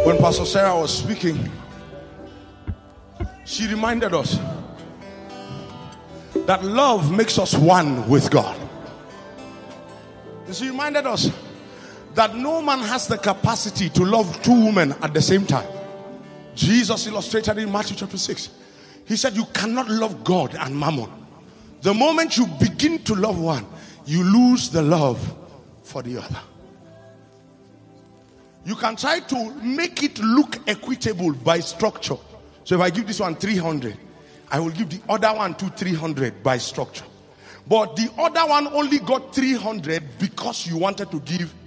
When Pastor Sarah was speaking, she reminded us that love makes us one with God. She reminded us that no man has the capacity to love two women at the same time. Jesus illustrated in Matthew chapter 6. He said you cannot love God and mammon. The moment you begin to love one, you lose the love for the other. You can try to make it look equitable by structure. So if I give this one 300, I will give the other one 300 by structure. But the other one only got 300 because you wanted to give